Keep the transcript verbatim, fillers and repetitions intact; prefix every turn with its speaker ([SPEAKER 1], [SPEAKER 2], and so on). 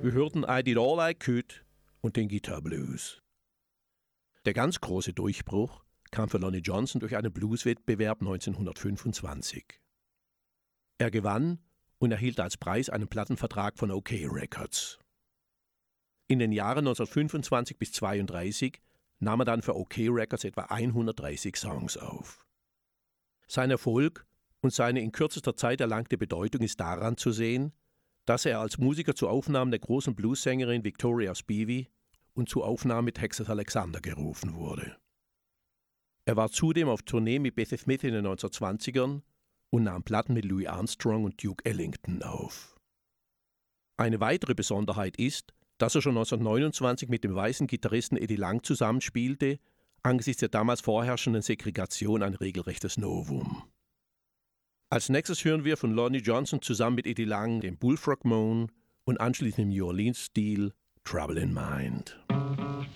[SPEAKER 1] Wir hörten I Did All I Could und den Guitar Blues. Der ganz große Durchbruch kam für Lonnie Johnson durch einen Blueswettbewerb neunzehnhundertfünfundzwanzig. Er gewann und erhielt als Preis einen Plattenvertrag von O K Records. In den Jahren neunzehnhundertfünfundzwanzig bis zweiunddreißig nahm er dann für O K Records etwa hundertdreißig Songs auf. Sein Erfolg und seine in kürzester Zeit erlangte Bedeutung ist daran zu sehen, dass er als Musiker zu Aufnahmen der großen Bluessängerin Victoria Spivey und zu Aufnahmen mit Texas Alexander gerufen wurde. Er war zudem auf Tournee mit Bessie Smith in den neunzehnhundertzwanzigern und nahm Platten mit Louis Armstrong und Duke Ellington auf. Eine weitere Besonderheit ist, dass er schon neunzehnhundertneunundzwanzig mit dem weißen Gitarristen Eddie Lang zusammenspielte, angesichts der damals vorherrschenden Segregation ein regelrechtes Novum. Als nächstes hören wir von Lonnie Johnson zusammen mit Eddie Lang den Bullfrog Moan und anschließend im New Orleans-Stil Trouble in Mind.